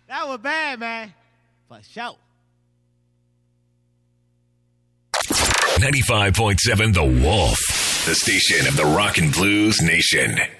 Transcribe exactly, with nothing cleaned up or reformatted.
That was bad, man. For sure. ninety-five point seven The Wolf, the station of the Rock and Blues Nation.